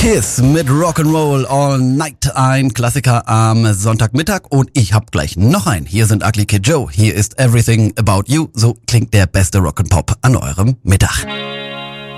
Kiss mit Rock'n'Roll All Night, ein Klassiker am Sonntagmittag, und ich hab gleich noch einen. Hier sind Ugly Kid Joe, hier ist Everything About You, so klingt der beste Rock'n'Pop an eurem Mittag.